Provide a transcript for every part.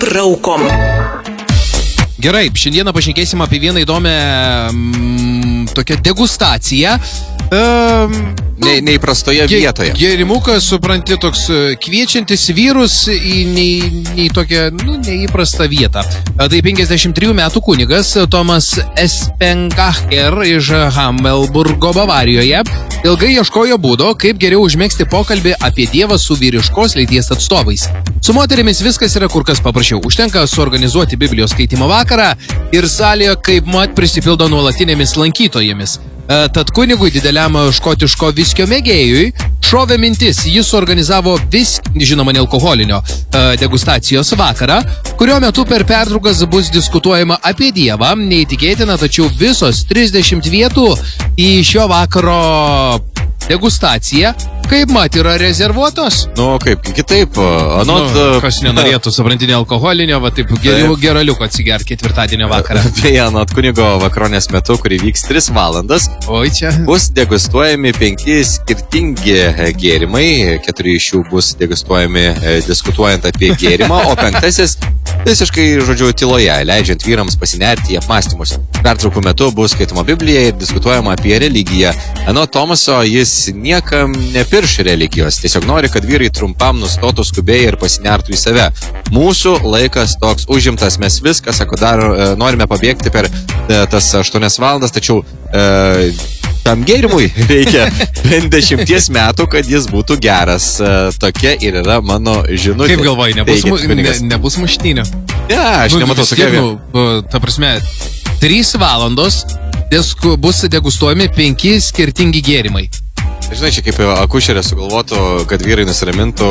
braukom. Gerai, šiandieną pašnekėsim apie vieną įdomią tokią degustaciją. Neįprastoje vietoje. Gėrimukas, supranti, toks kviečiantis vyrus į tokią, neįprastą vietą. Tai 53 metų kunigas Tomas Espengacher iš Hamelburgo, Bavarijoje, ilgai ieškojo būdo, kaip geriau užmegzti pokalbį apie Dievą su vyriškos lyties atstovais. Su moterimis viskas yra kur kas paprasčiau. Užtenka suorganizuoti Biblijos skaitimo vakarą ir salėje kaip mat prisipildo nuolatinėmis lankytojomis. Tad kunigui, dideliam škotiško viskio mėgėjui, šovė mintis. Jis suorganizavo žinoma, nealkoholinio degustacijos vakarą, kurio metu per pertraukas bus diskutuojama apie Dievą. Neįtikėtina, tačiau visos 30 vietų į šio vakaro degustaciją kaip mat yra rezervuotos. Kaip kitaip. Kas nenorėtų, supranti, nealkoholinio, va taip geraliuko atsigert ketvirtadienio vakarą. Beje, anot kunigo vakaronės metu, kuri vyks 3 valandas, bus degustuojami 5 skirtingi gėrimai, 4 iš jų bus degustuojami diskutuojant apie gėrimą, o 5 visiškai, tyloje, leidžiant vyrams pasinerti į apmąstymus. Pertraukų metu bus skaitoma Biblija ir diskutuojama apie religiją. Anot Tomaso, jis niekam nepirš religijos, tiesiog nori, kad vyrai trumpam nustotų skubėję ir pasinertų į save. Mūsų laikas toks užimtas, mes viską, norime pabėgti per tas 8 valandas, tačiau tam gėrimui reikia 50 metų, kad jis būtų geras. Tokia ir yra mano žinutė. Kaip galvoji, nebus muštynių? Ne, aš nematau sakėvį. Ta prasme, 3 valandos bus degustuojami 5 skirtingi gėrimai. Žinai, čia kaip akušerė sugalvotų, kad vyrai nusiramintų.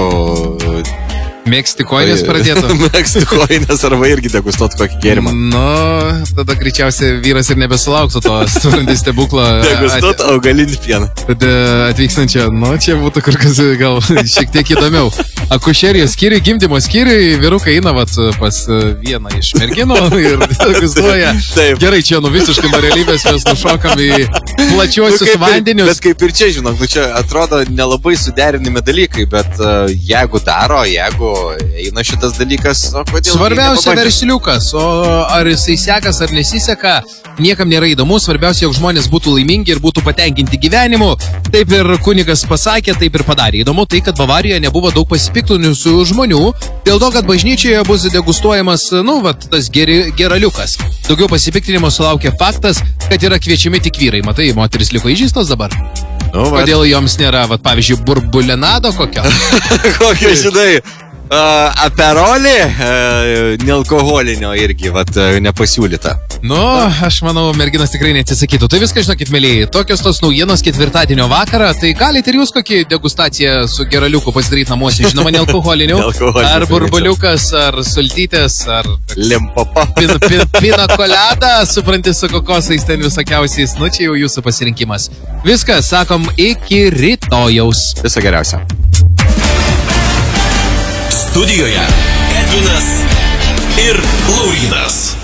Mėgsti koinės pradėtų? Mėgsti koinės arba irgi degustuot kokį gėrimą. Tada greičiausiai vyras ir nebesulauktų to supranti stebuklo. Degustuot augalinį pieną. Tada atvykstančia, čia būtų kur kas gal šiek tiek įdomiau. Akušerijos skyriui, gimdymo skyriui, vyrukai eina pas vieną iš merginų ir degustuoja. Gerai, čia visiškai nuo realybės mes nušokam į plačiuosius vandenius. Bet kaip ir čia, žinok, čia atrodo nelabai suderinimi dalykai, bet jeigu eina šitas dalykas, kodėl? Svarbiausia versliukas, o ar jisai sekas ar nesiseka, niekam nėra įdomu, svarbiausia, jog žmonės būtų laimingi ir būtų patenkinti gyvenimu. Taip ir kunigas pasakė, taip ir padarė. Įdomu tai, kad Bavarijoje nebuvo daug pasipiktinusių žmonių, dėl to, kad bažnyčioje bus degustuojamas, tas geraliukas. Daugiau pasipiktinimo sulaukė faktas, kad yra kviečiami tik vyrai. Matai, moteris liko įžįstos dabar. Kodėl joms nėra, pavyzdžiui, burbulenado kokio? Kokio, žinai, aperolį nealkoholinio irgi, nepasiūlyta. Aš manau, merginas tikrai neatsisakytų. Tai viską, žinokit, mėlėjai, tokios tos naujienos ketvirtadienio vakarą, tai galite ir jūs kokį degustaciją su geraliuku pasidaryti namuose, žinoma, nealkoholiniu, ar burbuliukas, ar sultytės, ar limpopo, pina kolada, supranti, su kokosais ten visokiausiais, čia jau jūsų pasirinkimas. Viskas, sakom, iki rytojaus. Viso geriausio. Studijoje Edvinas ir Laurynas.